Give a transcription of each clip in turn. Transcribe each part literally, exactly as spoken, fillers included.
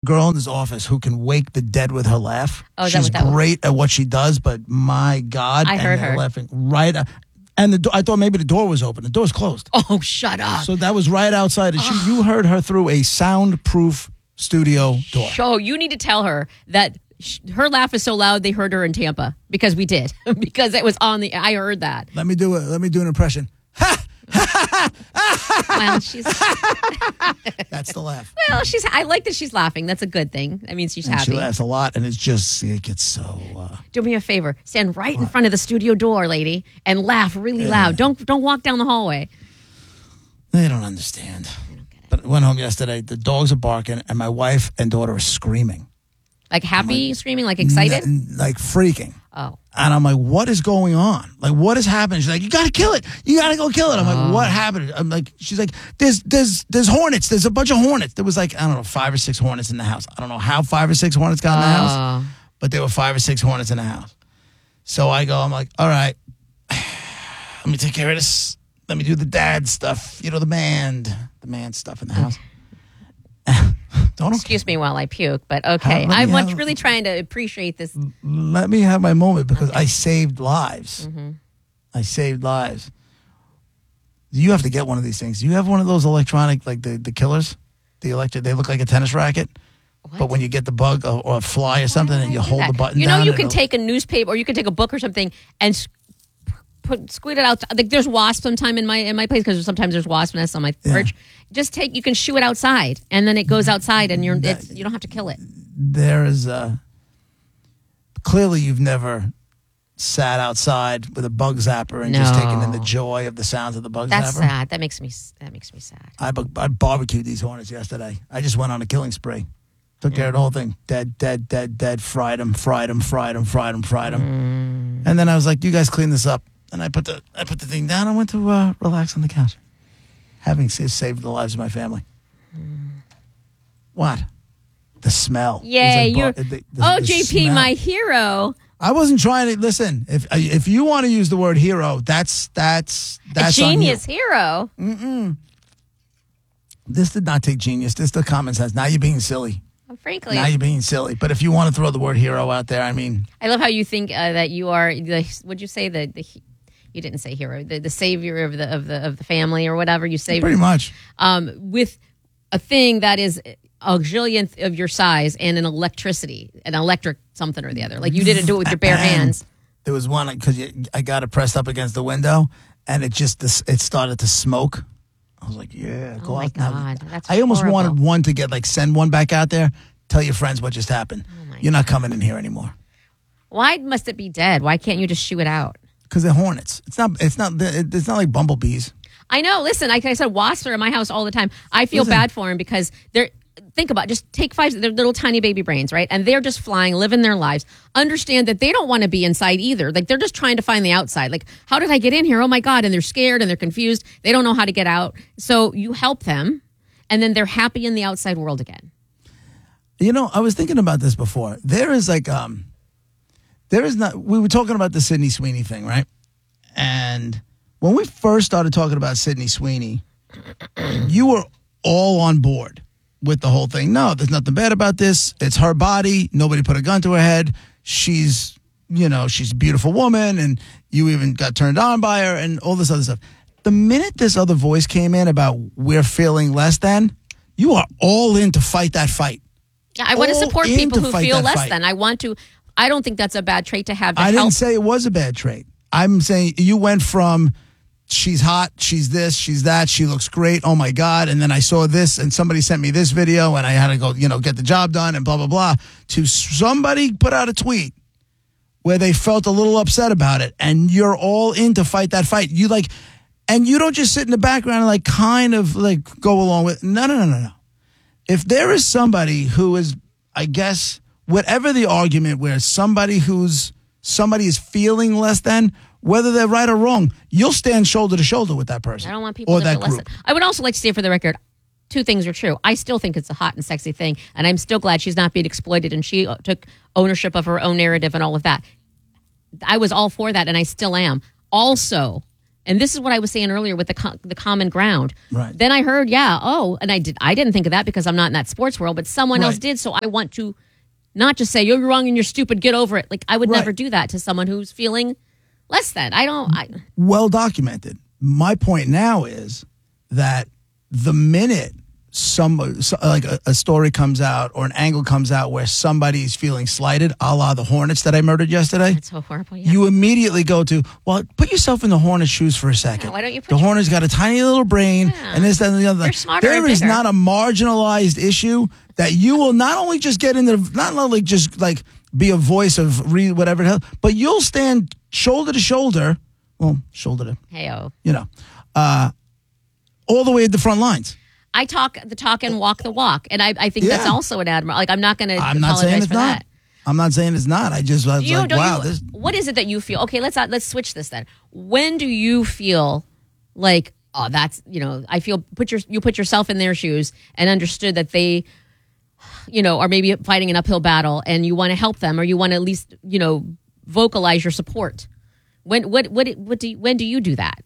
girl in this office who can wake the dead with her laugh. Oh, is She's that what that great at what she does, but my God. I heard and they're her. laughing right out. And the do- I thought maybe the door was open. The door's closed. Oh, shut up. So that was right outside. And she, you heard her through a soundproof studio door. So you need to tell her that sh- her laugh is so loud they heard her in Tampa because we did. Because it was on the, I heard that. Let me do it. Let me do an impression. Well, she's, That's the laugh. well, she's, I like that she's laughing. That's a good thing. That means she's And happy. she laughs a lot, and it's just, it gets so... Uh, Do me a favor. Stand right in front of the studio door, lady, and laugh really loud. Don't don't walk down the hallway. they don't understand. But I went home yesterday. The dogs are barking, and my wife and daughter are screaming. Like happy, screaming, like excited? N- like freaking. Oh. And I'm like, what is going on? Like, what is happening? She's like, you got to kill it. You got to go kill it. I'm like, what happened? I'm like, she's like, there's there's there's hornets. There's a bunch of hornets. There was like, I don't know, five or six hornets in the house. I don't know how five or six hornets got in the house, but there were five or six hornets in the house. So I go, I'm like, all right, let me take care of this. Let me do the dad stuff. You know, the man, the man stuff in the house. Don't Excuse me while I puke, but okay. Let me I'm have- really trying to appreciate this. Let me have my moment because I saved lives. Mm-hmm. I saved lives. You have to get one of these things. You have one of those electronic, like the, the killers, the electric. They look like a tennis racket, but when you get the bug or, or a fly or something, and you hold the button You know, down. you and can it'll- take a newspaper or you can take a book or something and s- put squeeze it out. Like there's wasps sometime in my in my place because sometimes there's wasp nests on my porch. Just take you can shoo it outside and then it goes outside and you're it's, you don't have to kill it. There is a clearly you've never sat outside with a bug zapper and just No. taken in the joy of the sounds of the bug That's zapper. sad. That makes me that makes me sad. I, bu- I barbecued these hornets yesterday. I just went on a killing spree. Took care of the whole thing. Dead, dead, dead, dead. Fried them, fried them, fried them, fried them, fried them. Mm. And then I was like, "You guys clean this up." And I put the I put the thing down. I went to uh, relax on the couch, having sa- saved the lives of my family. What? The smell. Yay, It's like you're bar- the- the- oh the J P, smell. my hero. I wasn't trying to listen. If if you want to use the word hero, that's that's that's a on you. genius hero. This did not take genius. This the common sense. Now you're being silly. Well, frankly, Now you're being silly. But if you want to throw the word hero out there, I mean, I love how you think uh, that you are the. Would you say the the? You didn't say hero, the, the savior of the of the of the family or whatever you say. pretty much. Um, with a thing that is a gazillionth of your size and an electricity, an electric something or the other. Like you didn't do it with your bare And hands. There was one because I got it pressed up against the window, and it just this it started to smoke. I was like, yeah, go Oh my out now. God, that's I almost horrible. wanted one to get like send one back out there. Tell your friends what just happened. Oh You're not coming in here anymore Why must it be dead? Why can't you just shoo it out? because they're hornets. It's not. It's not. It's not like bumblebees. I know. Listen, like I said, wasps are in my house all the time. I feel Listen. bad for them because they're. Think about it, just take five. They're little tiny baby brains, right? And they're just flying, living their lives. Understand that they don't want to be inside either. Like they're just trying to find the outside. Like, how did I get in here? Oh my God! And they're scared and they're confused. They don't know how to get out. So you help them, and then they're happy in the outside world again. You know, I was thinking about this before. There is like, um, there is not, we were talking about the Sydney Sweeney thing, right? And when we first started talking about Sydney Sweeney, you were all on board with the whole thing. No, there's nothing bad about this. It's her body. Nobody put a gun to her head. She's, you know, she's a beautiful woman, and you even got turned on by her and all this other stuff. The minute this other voice came in about we're feeling less than, you are all in to fight that fight. Yeah, I want to All support in people to who fight feel that less fight. than. I want to. I don't think that's a bad trait to have. To I help. didn't say it was a bad trait. I'm saying you went from she's hot, she's this, she's that, she looks great, oh my God, and then I saw this and somebody sent me this video and I had to go, you know, get the job done and blah, blah, blah, to somebody put out a tweet where they felt a little upset about it and you're all in to fight that fight. You like, and you don't just sit in the background and like kind of like go along with, no, no, no, no, no. If there is somebody who is, I guess, whatever the argument where somebody who's, somebody is feeling less than, whether they're right or wrong, you'll stand shoulder to shoulder with that person. I don't want people or to that feel less group. than. I would also like to say for the record, two things are true. I still think it's a hot and sexy thing, and I'm still glad she's not being exploited and she took ownership of her own narrative and all of that. I was all for that, and I still am. Also, And this is what I was saying earlier with the co- the common ground. Right. Then I heard, yeah, oh, and I did. I didn't think of that because I'm not in that sports world, but someone else Right. did. So I want to not just say you're wrong and you're stupid. Get over it. Like I would Right. never do that to someone who's feeling less than. I don't. I, Well documented. My point now is that the minute some so- like a, a story comes out or an angle comes out where somebody's feeling slighted, a la the Hornets that I murdered yesterday, it's so horrible. Yeah. you immediately go to, well, put yourself in the Hornets' shoes for a second. Yeah, why don't you put the your- Hornets got a tiny little brain Yeah. and this, that, and the other. They're smarter There and is bigger. not a marginalized issue that you will not only just get into, not only just like be a voice of read whatever the hell, but you'll stand shoulder to shoulder, well, shoulder to, Hey-o. you know, uh, all the way at the front lines. I talk the talk and walk the walk, and I, I think that's Yeah. also an admiral. Like I'm not going to I'm not saying apologize it's for not. that. I'm not saying it's not. I just was You like, don't wow, you, this. what is it that you feel? Okay, let's not, let's switch this then. When do you feel like, oh, that's, you know, I feel put your you put yourself in their shoes and understood that they, you know, are maybe fighting an uphill battle and you want to help them or you want to at least, you know, vocalize your support. When what what what do you, when do you do that?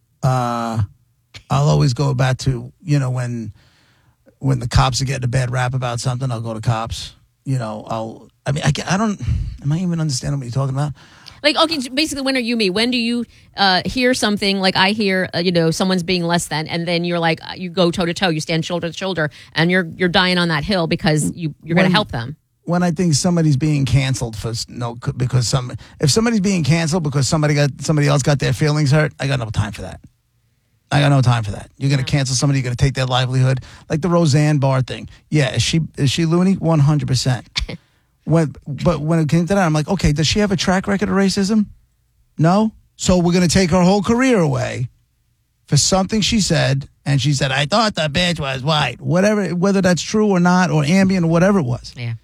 Uh, I'll always go back to, you know, when when the cops are getting a bad rap about something, I'll go to cops. You know, I'll. I mean, I, ca- I don't. Am I even understanding what you're talking about? Like, okay, basically, when are you me? When do you uh, hear something like I hear, uh, you know, someone's being less than, and then you're like, uh, you go toe to toe, you stand shoulder to shoulder, and you're you're dying on that hill because you you're going When- to help them. When I think somebody's being canceled for s- no because some if somebody's being canceled because somebody got somebody else got their feelings hurt, I got no time for that. I got no time for that. You're going to cancel somebody. You're going to take their livelihood, like the Roseanne Barr thing. Yeah, is she is she loony? One hundred percent. When but when it came to that, I'm like, okay, does she have a track record of racism? No. So we're going to take her whole career away for something she said, and she said, "I thought the bitch was white." Whatever, whether that's true or not, or ambient or whatever it was. Yeah.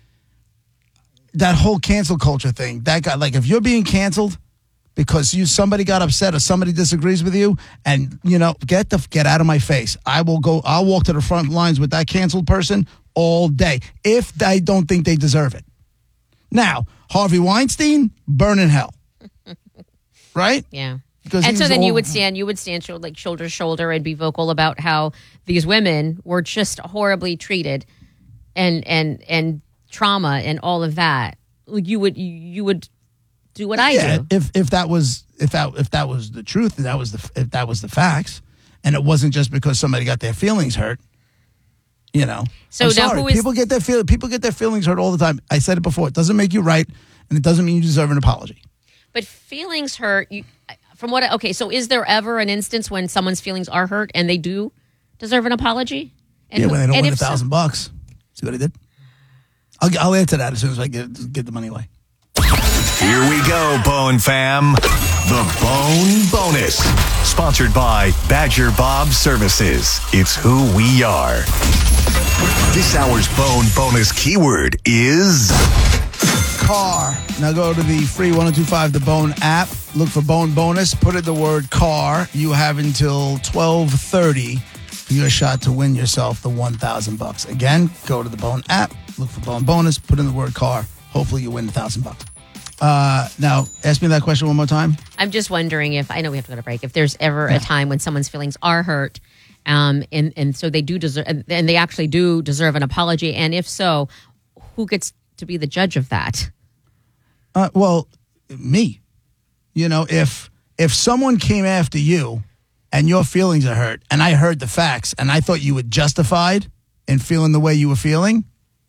That whole cancel culture thing, that guy, like if you're being canceled because you somebody got upset or somebody disagrees with you, and you know, get the get out of my face. I will go. I'll walk to the front lines with that canceled person all day if I don't think they deserve it. Now, Harvey Weinstein, burn in hell, right? Yeah. Because And he so was then you all- would stand, you would stand shoulder, like shoulder to shoulder and be vocal about how these women were just horribly treated, and and and trauma and all of that. Like you would you would do what I Yeah, do. if if that was if that if that was the truth, that was the if that was the facts, and it wasn't just because somebody got their feelings hurt. You know, So I'm now sorry. who is- people get their feel people get their feelings hurt all the time. I said it before. It doesn't make you right, and it doesn't mean you deserve an apology. But feelings hurt. You, from what? I, okay, so is there ever an instance when someone's feelings are hurt and they do deserve an apology? And Yeah, when they don't and win a if so- thousand bucks. See what I did? I'll I'll answer that as soon as I get get the money away. Here we go, Bone Fam. The Bone Bonus. Sponsored by Badger Bob Services. It's who we are. This hour's Bone Bonus keyword is Car. Now go to the free one oh two five The Bone app. Look for Bone Bonus. Put in the word car. You have until twelve thirty for your shot to win yourself the one thousand bucks. Again, go to the Bone app. Look for Bone Bonus. Put in the word car. Hopefully you win the one thousand bucks. Uh, now, ask me that question one more time. I'm just wondering if I know we have to go to break. If there's ever a time when someone's feelings are hurt, um, and and so they do deserve, and and they actually do deserve an apology, and if so, who gets to be the judge of that? Uh, well, me. You know, if if someone came after you and your feelings are hurt, and I heard the facts, and I thought you were justified in feeling the way you were feeling,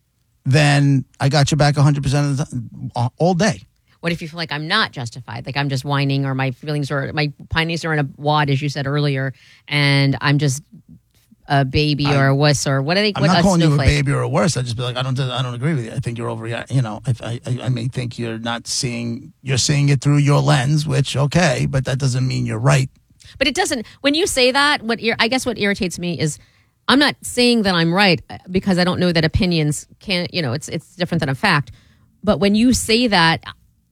then I got you back one hundred percent of the time, all day. What if you feel like I'm not justified, like I'm just whining, or my feelings are my panties are in a wad, as you said earlier, and I'm just a baby or a wuss or what are they? I'm what, not a calling you a snowflake. baby or a worse. I just be like, I don't, I don't agree with you. I think you're overreacting. You know, I, I, I may think you're not seeing, you're seeing it through your lens, which okay, but that doesn't mean you're right. But it doesn't. When you say that, what ir- I guess what irritates me is I'm not saying that I'm right because I don't know that opinions can't. You know, it's it's different than a fact. But when you say that,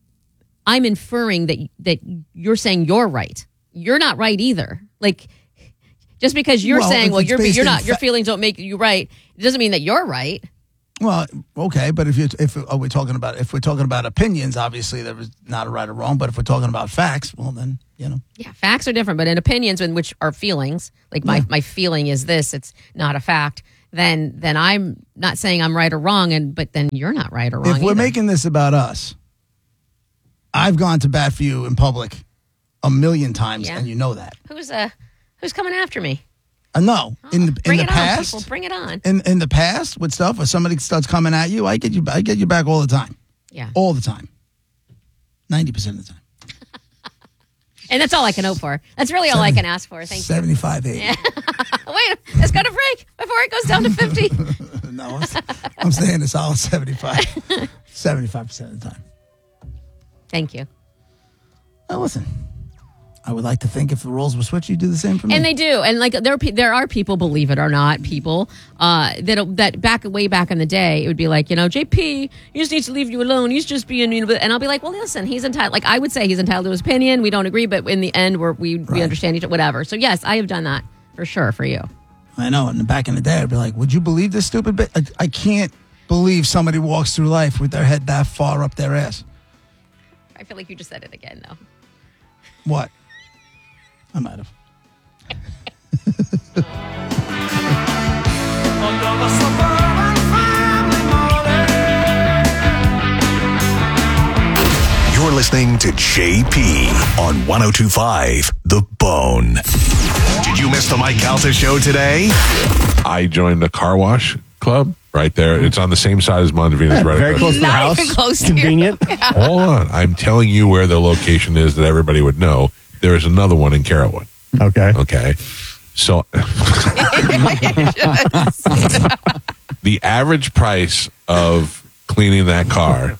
I'm inferring that that you're saying you're right. You're not right either. Like just because you're Well, saying, if well, it's you're based you're in not, your fa- feelings don't make you right. It doesn't mean that you're right. Well, okay, but if you if are we talking about if we're talking about opinions, obviously there is not a right or wrong. But if we're talking about facts, well, then you know. Yeah, facts are different, but in opinions, in which are feelings, like my, Yeah. my feeling is this, it's not a fact. Then then I'm not saying I'm right or wrong, and but then you're not right or wrong. If we're either. making this about us, I've gone to bat for you in public a million times, Yeah. and you know that. who's uh who's coming after me? Uh, no, in the in Bring the it on, past, people. Bring it on. in in the past with stuff, or somebody starts coming at you, I get you, I get you back all the time, Yeah, all the time, ninety percent of the time, and that's all I can hope for. That's really all I can ask for. Thank seventy-five, eighty. you. Wait, let's go to break before it goes down to fifty. No, I'm, I'm saying it's all seventy-five, seventy-five percent of the time. Thank you. Now listen, I would like to think if the roles were switched, you'd do the same for me. And they do, and like there, are pe- there are people, believe it or not, people uh, that that back way back in the day, it would be like, you know, J P, he just needs to leave you alone. He's just being, you know, and I'll be like, well, listen, he's entitled. Like I would say, he's entitled to his opinion. We don't agree, but in the end, we're, we we Right. understand each other. Whatever. So yes, I have done that for sure for you. I know. And back in the day, I'd be like, would you believe this stupid bit? I, I can't believe somebody walks through life with their head that far up their ass. I feel like you just said it again, though. What? I might have. You're listening to J P on one oh two point five The Bone. Did you miss the Mike Calta show today? I joined a car wash club right there. It's on the same side as Mondavina's. Right Very across. close to the Not house. even close to Convenient. Hold on. I'm telling you where the location is that everybody would know. There is another one in Carrollwood. Okay. Okay. So the average price of cleaning that car.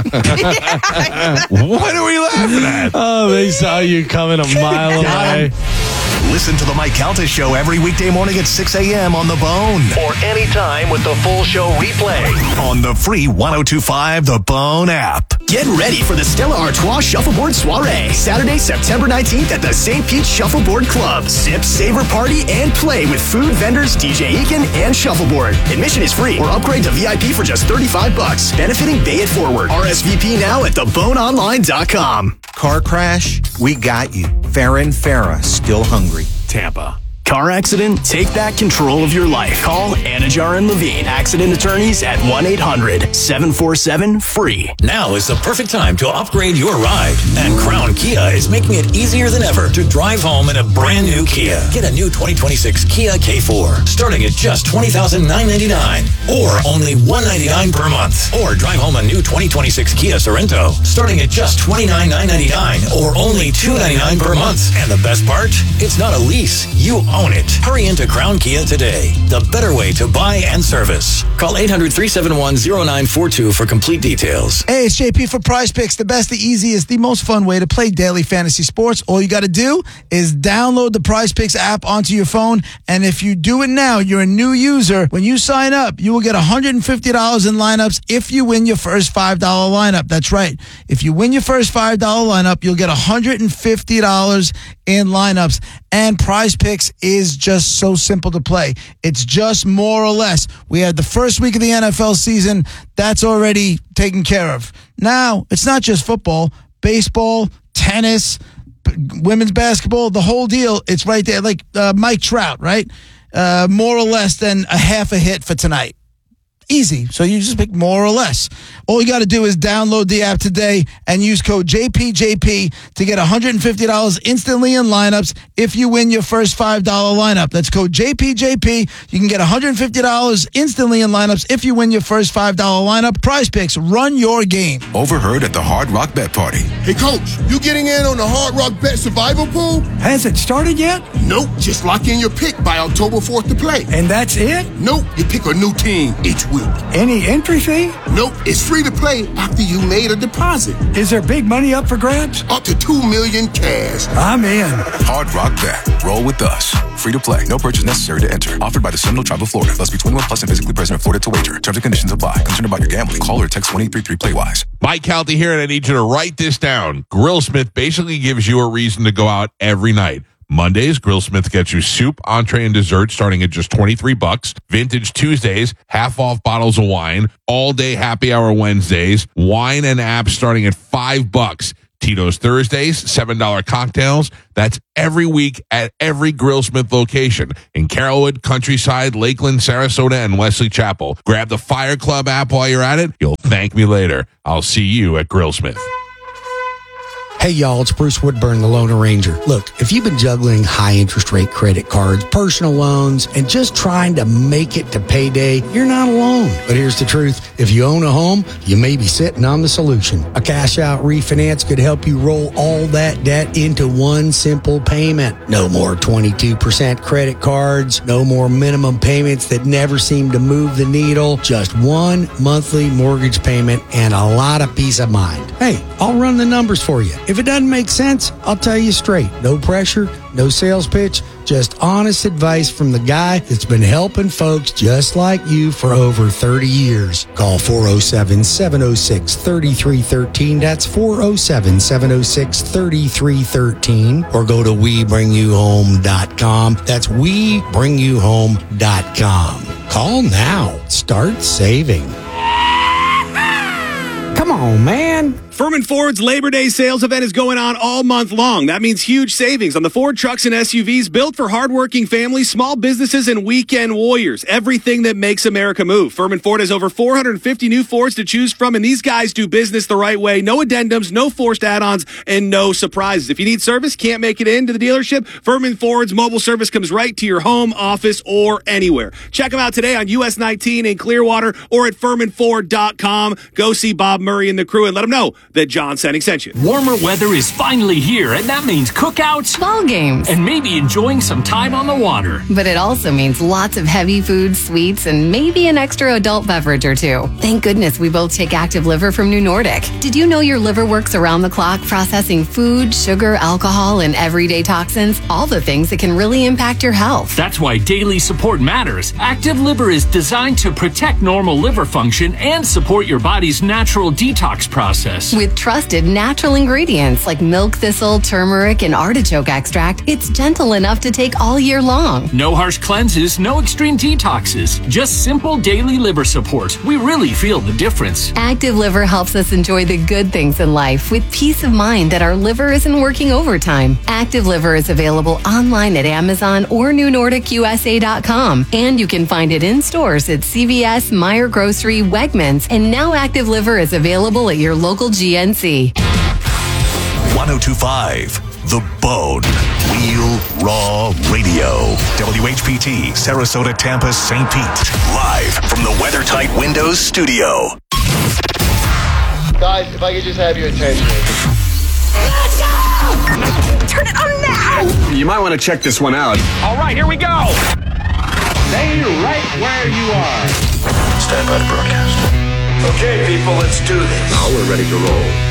What are we laughing at? Oh, they saw you coming a mile away. Listen to the Mike Calta show every weekday morning at six a.m. on The Bone. Or anytime with the full show replay on the free one oh two point five The Bone app. Get ready for the Stella Artois Shuffleboard Soiree, Saturday, September nineteenth at the Saint Pete Shuffleboard Club. Sip, savor, party, and play with food vendors, D J Eakin, and Shuffleboard. Admission is free or upgrade to V I P for just thirty-five bucks. Benefiting Bay It Forward. R S V P now at the bone online dot com. Car crash? We got you. Farron Farah, still hungry. Tampa. Car accident? Take back control of your life. Call Anajar and Levine, accident attorneys at one eight hundred seven four seven free. Now is the perfect time to upgrade your ride. And Crown Kia is making it easier than ever to drive home in a brand new Kia. Get a new twenty twenty-six Kia K four, starting at just twenty thousand nine hundred ninety-nine dollars, or only one hundred ninety-nine dollars per month. Or drive home a new twenty twenty-six Kia Sorento, starting at just twenty-nine thousand nine hundred ninety-nine dollars, or only two hundred ninety-nine dollars per month. And the best part? It's not a lease. You own it. Hurry into Crown Kia today. The better way to buy and service. Call eight hundred, three seven one, zero nine four two for complete details. Hey, it's J P for Prize Picks, the best, the easiest, the most fun way to play daily fantasy sports. All you got to do is download the Prize Picks app onto your phone, and if you do it now, you're a new user. When you sign up, you will get one hundred fifty dollars in lineups if you win your first five dollar lineup. That's right. If you win your first five dollar lineup, you'll get one hundred fifty dollars in lineups, and Prize Picks is just so simple to play. It's just more or less. We had the first week of the N F L season. That's already taken care of. Now, it's not just football, baseball, tennis, b- women's basketball, the whole deal. It's right there. Like uh, Mike Trout, right? Uh, more or less than a half a hit for tonight. Easy. So you just pick more or less. All you got to do is download the app today and use code J P J P to get one hundred fifty dollars instantly in lineups if you win your first five dollar lineup. That's code J P J P. You can get one hundred fifty dollars instantly in lineups if you win your first five dollar lineup. Prize Picks, run your game. Overheard at the Hard Rock Bet Party. Hey, Coach, you getting in on the Hard Rock Bet Survival Pool? Has it started yet? Nope. Just lock in your pick by October fourth to play. And that's it? Nope. You pick a new team each week. Any entry fee? Nope. It's free to play after you made a deposit. Is there big money up for grabs? Up to two million dollars cash. I'm in. Hard Rock Bet. Roll with us. Free to play. No purchase necessary to enter. Offered by the Seminole Tribe of Florida. Must be twenty-one plus and physically present in Florida to wager. Terms and conditions apply. Concerned about your gambling? Call or text one eight three three play wise. Mike Calta here, and I need you to write this down. Grillsmith basically gives you a reason to go out every night. Mondays, Grillsmith gets you soup, entree, and dessert starting at just twenty-three bucks. Vintage Tuesdays, half off bottles of wine. All day happy hour Wednesdays, wine and apps starting at five bucks. Tito's Thursdays, seven dollar cocktails. That's every week at every Grillsmith location in Carrollwood, Countryside, Lakeland, Sarasota, and Wesley Chapel. Grab the Fire Club app while you're at it. You'll thank me later. I'll see you at Grillsmith. Hey, y'all, it's Bruce Woodburn, the Loan Arranger. Look, if you've been juggling high interest rate credit cards, personal loans, and just trying to make it to payday, you're not alone. But here's the truth. If you own a home, you may be sitting on the solution. A cash out refinance could help you roll all that debt into one simple payment. No more twenty-two percent credit cards, no more minimum payments that never seem to move the needle, just one monthly mortgage payment and a lot of peace of mind. Hey, I'll run the numbers for you. If it doesn't make sense, I'll tell you straight. No pressure, no sales pitch, just honest advice from the guy that's been helping folks just like you for over thirty years. Call four oh seven, seven oh six, three three one three. That's four oh seven, seven oh six, three three one three. Or go to we bring you home dot com. That's we bring you home dot com. Call now. Start saving. Come on, man. Furman Ford's Labor Day sales event is going on all month long. That means huge savings on the Ford trucks and S U Vs built for hardworking families, small businesses, and weekend warriors. Everything that makes America move. Furman Ford has over four hundred fifty new Fords to choose from, and these guys do business the right way. No addendums, no forced add-ons, and no surprises. If you need service, can't make it into the dealership, Furman Ford's mobile service comes right to your home, office, or anywhere. Check them out today on U S nineteen in Clearwater or at furman ford dot com. Go see Bob Murray and the crew and let them know that John Senning sent you. Warmer weather is finally here, and that means cookouts, ball games, and maybe enjoying some time on the water. But it also means lots of heavy food, sweets, and maybe an extra adult beverage or two. Thank goodness we both take Active Liver from New Nordic. Did you know your liver works around the clock processing food, sugar, alcohol, and everyday toxins? All the things that can really impact your health. That's why daily support matters. Active Liver is designed to protect normal liver function and support your body's natural detox process. With trusted natural ingredients like milk thistle, turmeric, and artichoke extract, it's gentle enough to take all year long. No harsh cleanses, no extreme detoxes, just simple daily liver support. We really feel the difference. Active Liver helps us enjoy the good things in life with peace of mind that our liver isn't working overtime. Active Liver is available online at Amazon or new nordic u s a dot com, and you can find it in stores at C V S, Meijer Grocery, Wegmans, and now Active Liver is available at your local G N C. one oh two point five The Bone. Real Raw Radio. W H P T, Sarasota, Tampa, Saint Pete. Live from the WeatherTight Windows studio. Guys, if I could just have your attention. Turn it on now! You might want to check this one out. All right, here we go! Stay right where you are. Stand by to broadcast. Okay, people, let's do this. Now we're ready to roll.